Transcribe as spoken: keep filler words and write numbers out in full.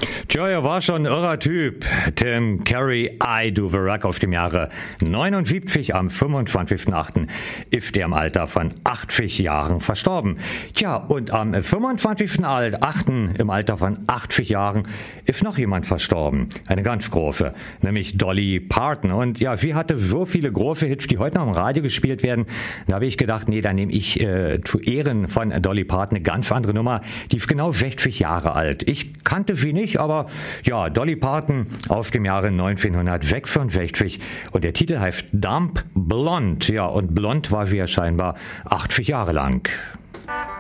Tja, er war schon ein irrer Typ. Tim Carey, I Do the Rock auf dem Jahre neunundsiebzig, am fünfundzwanzigsten achten ist er im Alter von achtzig Jahren verstorben. Tja, und am fünfundzwanzigsten achten im Alter von achtzig Jahren ist noch jemand verstorben. Eine ganz große, nämlich Dolly Parton. Und ja, sie hatte so viele große Hits, die heute noch im Radio gespielt werden. Da habe ich gedacht, nee, dann nehme ich äh, zu Ehren von Dolly Parton eine ganz andere Nummer. Die ist genau sechzig Jahre alt. Ich kannte sie nicht, aber ja, Dolly Parton aus dem Jahre neunzehnhundertsechsundsechzig und der Titel heißt Dumb Blonde. Ja, und blond war sie ja scheinbar achtzig Jahre lang.